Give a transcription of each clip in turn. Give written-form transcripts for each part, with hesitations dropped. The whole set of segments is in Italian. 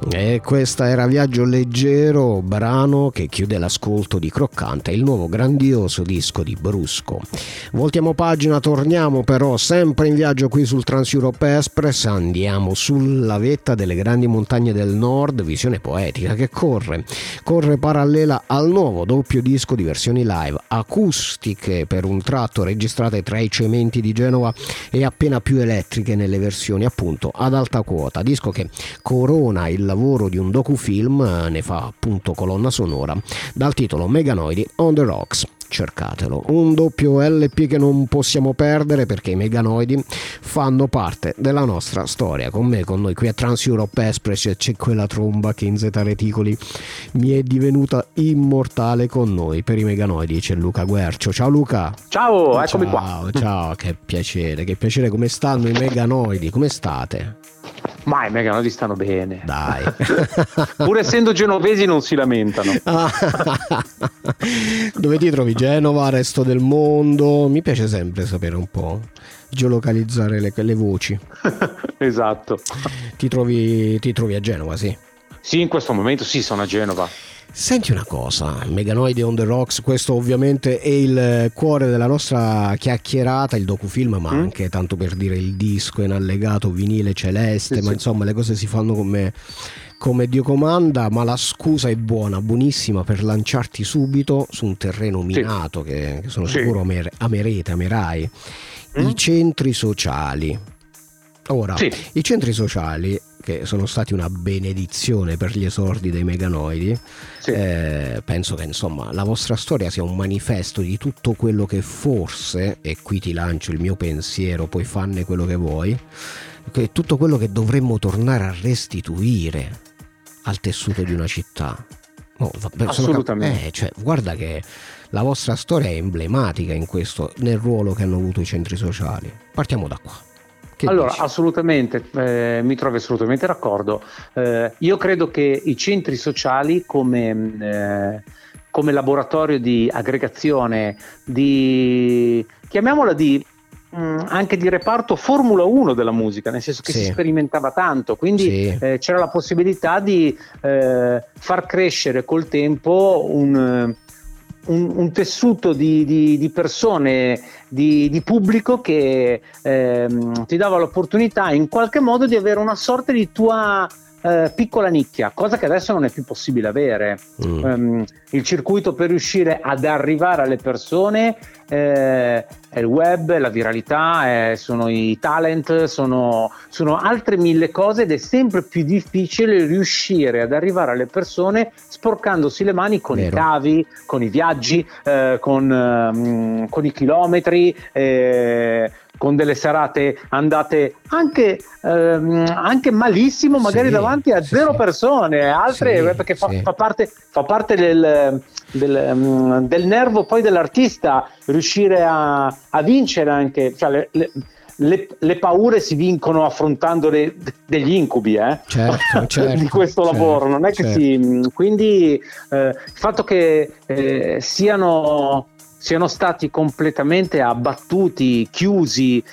E questa era Viaggio Leggero, brano che chiude l'ascolto di Croccante, il nuovo grandioso disco di Brusco. Voltiamo pagina, torniamo però sempre in viaggio qui sul Trans Europe Express, andiamo sulla vetta delle grandi montagne del nord, visione poetica che corre parallela al nuovo doppio disco di versioni live acustiche per un tratto registrate tra i cementi di Genova e appena più elettriche nelle versioni appunto ad alta quota, disco che corona il lavoro di un docufilm, ne fa appunto colonna sonora, dal titolo Meganoidi on the Rocks. Cercatelo, un doppio LP che non possiamo perdere perché i Meganoidi fanno parte della nostra storia. Con noi qui a Trans Europe Express c'è quella tromba che in Zeta Reticoli mi è divenuta immortale. Con noi per i Meganoidi c'è Luca Guercio. Ciao Luca. Ciao, eccomi qua. Ciao, che piacere, come stanno i Meganoidi, come state? Ma i Meganoidi stanno bene. Dai. Pur essendo genovesi non si lamentano. Dove ti trovi? Genova, resto del mondo? Mi piace sempre sapere un po', geolocalizzare le voci. Esatto. Ti trovi a Genova, sì? Sì, in questo momento sì, sono a Genova. Senti una cosa, Meganoidi on the Rocks, questo ovviamente è il cuore della nostra chiacchierata, il docufilm, ma anche, tanto per dire, il disco in allegato vinile celeste, sì, ma insomma le cose si fanno come Dio comanda, ma la scusa è buonissima per lanciarti subito su un terreno minato, sì, che sono sicuro amerai, i centri sociali. Ora, sì, i centri sociali, che sono stati una benedizione per gli esordi dei Meganoidi, sì, penso che insomma la vostra storia sia un manifesto di tutto quello che forse, e qui ti lancio il mio pensiero, poi fanne quello che vuoi, tutto quello che dovremmo tornare a restituire al tessuto di una città. Assolutamente. Guarda che la vostra storia è emblematica in questo, nel ruolo che hanno avuto i centri sociali. Partiamo da qua. Allora, dici? Assolutamente, mi trovi assolutamente d'accordo. Io credo che i centri sociali come laboratorio di aggregazione, chiamiamola anche di reparto Formula 1 della musica, nel senso che si sperimentava tanto, quindi c'era la possibilità di far crescere col tempo un tessuto di persone, di pubblico che ti dava l'opportunità in qualche modo di avere una sorta di tua piccola nicchia, cosa che adesso non è più possibile avere. Il circuito per riuscire ad arrivare alle persone è il web, la viralità, sono i talent, sono altre mille cose, ed è sempre più difficile riuscire ad arrivare alle persone sporcandosi le mani con i cavi, con i viaggi, con i chilometri, con delle serate andate anche malissimo, magari davanti a zero persone, altre perché fa parte del nervo poi dell'artista riuscire a vincere anche, cioè le paure si vincono affrontando degli incubi, certo, di questo lavoro, non è che quindi il fatto che siano stati completamente abbattuti, chiusi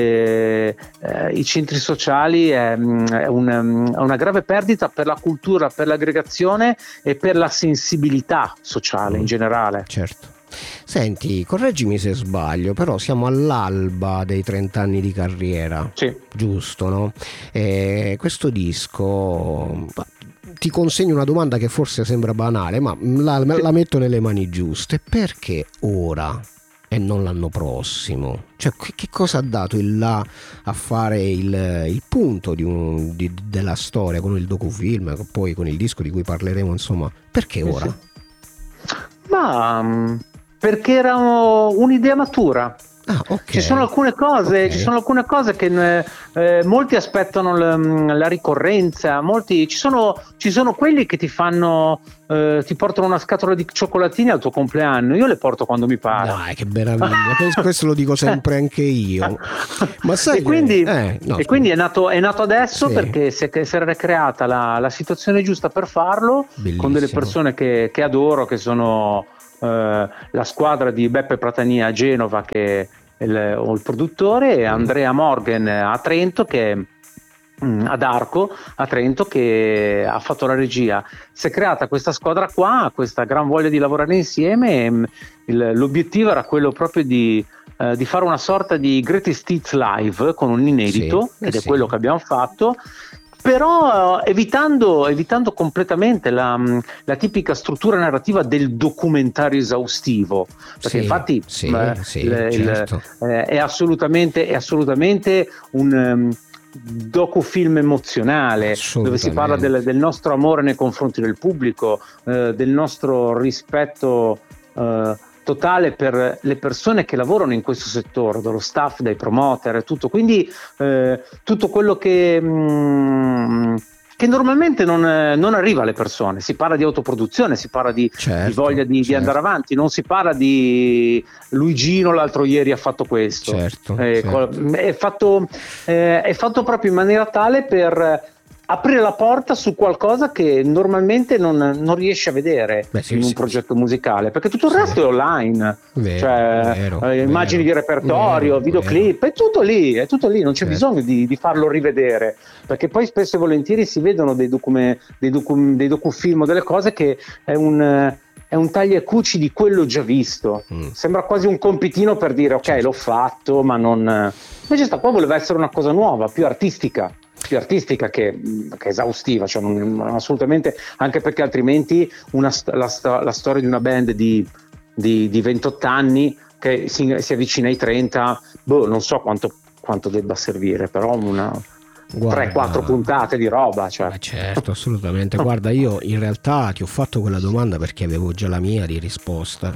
i centri sociali è una grave perdita per la cultura, per l'aggregazione e per la sensibilità sociale in generale. Certo. Senti, correggimi se sbaglio, però siamo all'alba dei 30 anni di carriera, giusto, no? Questo disco, ti consegno una domanda che forse sembra banale, ma la metto nelle mani giuste. Perché ora e non l'anno prossimo? Cioè, che cosa ha dato il là a fare il punto della storia con il docufilm, poi con il disco di cui parleremo, insomma? Perché ora? Ma perché era un'idea matura. Ci sono alcune cose che molti aspettano la ricorrenza, molti ci sono quelli che ti portano una scatola di cioccolatini al tuo compleanno. Io le porto quando mi pare. Dai, che meraviglia. Questo lo dico sempre anche io. Ma sai, quindi è nato adesso, perché si era creata la situazione giusta per farlo. Bellissimo. Con delle persone che adoro, che sono la squadra di Beppe Pratania a Genova, che è il produttore, e Andrea Morgan a Trento, che ad Arco a Trento, che ha fatto la regia. Si è creata questa squadra qua, questa gran voglia di lavorare insieme. L'obiettivo era quello proprio di fare una sorta di Greatest Hits live con un inedito, ed è quello che abbiamo fatto, però evitando completamente la tipica struttura narrativa del documentario esaustivo, perché infatti certo. È assolutamente un docufilm emozionale, dove si parla del nostro amore nei confronti del pubblico, del nostro rispetto totale per le persone che lavorano in questo settore, dallo staff, dai promoter, tutto. Quindi tutto quello che normalmente non arriva alle persone. Si parla di autoproduzione, si parla di voglia di andare avanti, non si parla di Luigino l'altro ieri ha fatto questo. È fatto proprio in maniera tale per aprire la porta su qualcosa che normalmente non riesci a vedere in un progetto musicale, perché tutto il resto è online, immagini di repertorio, videoclip, è tutto lì, non c'è bisogno di farlo rivedere, perché poi spesso e volentieri si vedono dei docufilm, delle cose che è un taglia e cuci di quello già visto. Sembra quasi un compitino per dire ok, l'ho fatto, ma non. Invece sta qua voleva essere una cosa nuova, più artistica che esaustiva, cioè non assolutamente, anche perché altrimenti la storia di una band di 28 anni che si avvicina ai 30, non so quanto debba servire, però 3-4 puntate di roba, cioè. Certo, assolutamente. Guarda, io in realtà ti ho fatto quella domanda perché avevo già la mia di risposta,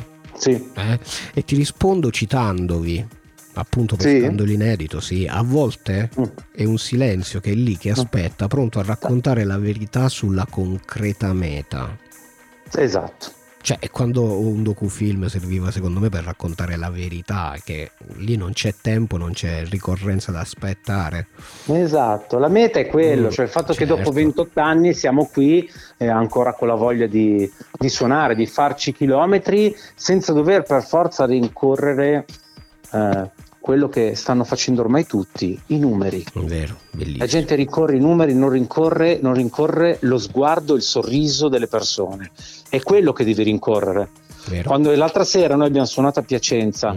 e ti rispondo citandovi, appunto, pescando l'inedito. A volte è un silenzio che è lì che aspetta, pronto a raccontare la verità sulla concreta meta. Esatto. Cioè, è quando un docufilm serviva secondo me per raccontare la verità, che lì non c'è tempo, non c'è ricorrenza da aspettare. Esatto, la meta è quello, cioè il fatto che dopo 28 anni siamo qui ancora con la voglia di suonare, di farci chilometri senza dover per forza rincorrere quello che stanno facendo ormai tutti, i numeri. Vero, bellissimo. La gente rincorre i numeri, non rincorre lo sguardo, il sorriso delle persone. È quello che devi rincorrere. Vero. Quando l'altra sera noi abbiamo suonato a Piacenza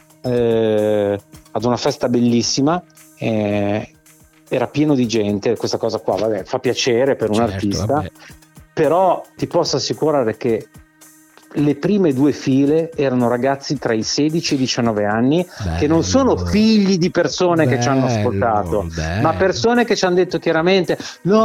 ad una festa bellissima, era pieno di gente, questa cosa qua fa piacere per un artista, però ti posso assicurare che le prime 2 file erano ragazzi tra i 16 e i 19 anni, che non sono figli di persone che ci hanno ascoltato, ma persone che ci hanno detto chiaramente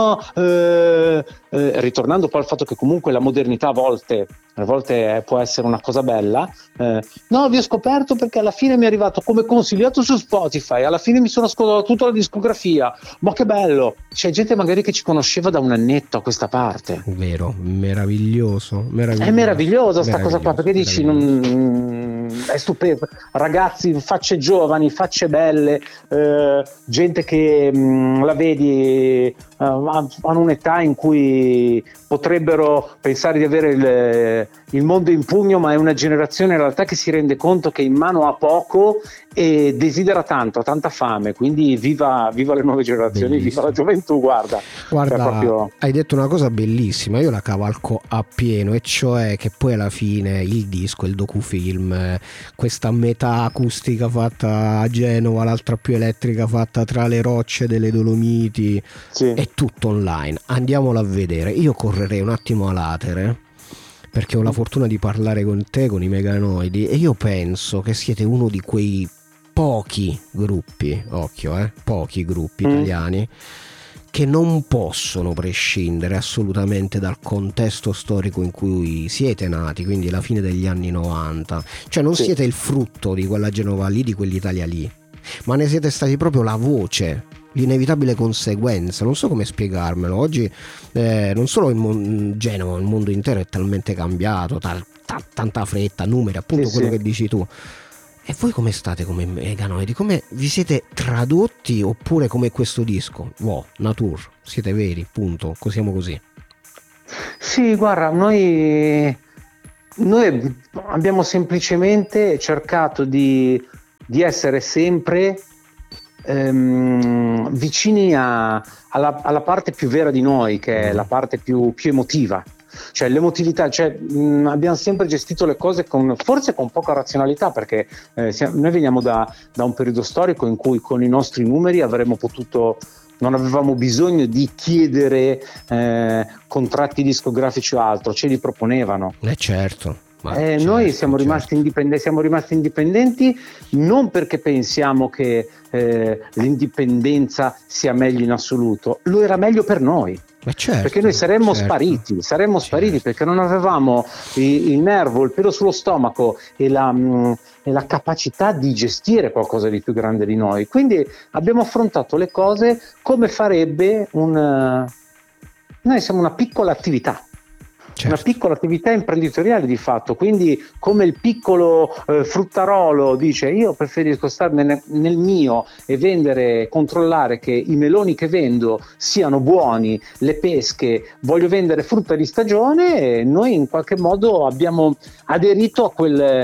ritornando poi al fatto che comunque la modernità a volte può essere una cosa bella, vi ho scoperto perché alla fine mi è arrivato come consigliato su Spotify, alla fine mi sono ascoltato tutta la discografia, ma che bello, c'è gente magari che ci conosceva da un annetto a questa parte. Vero, meraviglioso. È meravigliosa sta cosa qua, perché dici è stupendo, ragazzi, facce giovani, facce belle, gente che la vedi hanno un'età in cui potrebbero pensare di avere il mondo in pugno, ma è una generazione in realtà che si rende conto che in mano ha poco e desidera tanto, ha tanta fame, quindi viva le nuove generazioni. Bellissimo. Viva la gioventù, guarda, proprio. Hai detto una cosa bellissima, io la cavalco appieno, e cioè che poi alla fine il disco, il docufilm, questa metà acustica fatta a Genova, l'altra più elettrica fatta tra le rocce delle Dolomiti, è tutto online, andiamolo a vedere. Io correrei un attimo a latere perché ho la fortuna di parlare con te, con i Meganoidi, e io penso che siete uno di quei pochi gruppi, pochi gruppi italiani che non possono prescindere assolutamente dal contesto storico in cui siete nati, quindi la fine degli anni 90. Cioè non siete il frutto di quella Genova lì, di quell'Italia lì, ma ne siete stati proprio la voce, l'inevitabile conseguenza. Non so come spiegarmelo. Oggi non solo Genova, il mondo intero è talmente cambiato, tanta fretta, numeri, appunto quello che dici tu. E voi come state come Meganoidi? Come vi siete tradotti, oppure come questo disco? Nature, siete veri, punto, siamo così. Sì, guarda, noi abbiamo semplicemente cercato di essere sempre vicini alla parte più vera di noi, che è la parte più emotiva. Cioè l'emotività, abbiamo sempre gestito le cose forse con poca razionalità, perché noi veniamo da un periodo storico in cui con i nostri numeri non avevamo bisogno di chiedere contratti discografici o altro, ce li proponevano. Certo. Noi siamo rimasti indipendenti non perché pensiamo che l'indipendenza sia meglio in assoluto, lo era meglio per noi. Certo, perché noi saremmo spariti perché non avevamo il nervo, il pelo sullo stomaco e la capacità di gestire qualcosa di più grande di noi. Quindi abbiamo affrontato le cose come farebbe noi siamo una piccola attività. Certo. Una piccola attività imprenditoriale di fatto, quindi come il piccolo fruttarolo dice io preferisco starne nel mio e controllare che i meloni che vendo siano buoni, le pesche, voglio vendere frutta di stagione, e noi in qualche modo abbiamo aderito a quella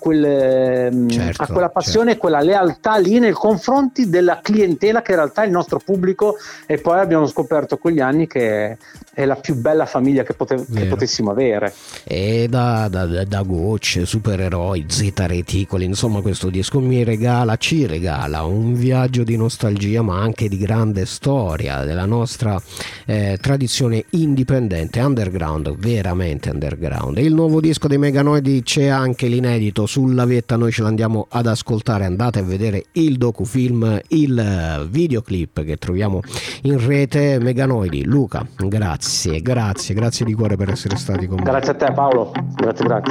passione, quella lealtà lì nei confronti della clientela che in realtà è il nostro pubblico, e poi abbiamo scoperto con gli anni che è la più bella famiglia che potessimo avere. E da gocce, supereroi, zeta reticoli, insomma questo disco ci regala un viaggio di nostalgia, ma anche di grande storia della nostra tradizione indipendente, underground, veramente underground. Il nuovo disco dei Meganoidi, c'è anche l'inedito sulla vetta, noi ce l'andiamo ad ascoltare, andate a vedere il docufilm, il videoclip che troviamo in rete. Meganoidi, Luca, grazie di cuore per essere stati con me. Grazie a te Paolo, grazie.